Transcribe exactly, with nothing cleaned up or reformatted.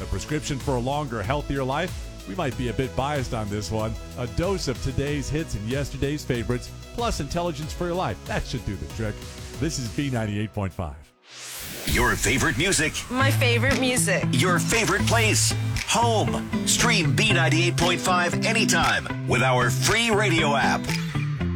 prescription for a longer, healthier life? We might be a bit biased on this one. A dose of today's hits and yesterday's favorites, plus intelligence for your life. That should do the trick. This is B ninety-eight point five. Your favorite music. My favorite music. Your favorite place. Home. Stream B ninety-eight point five anytime with our free radio app.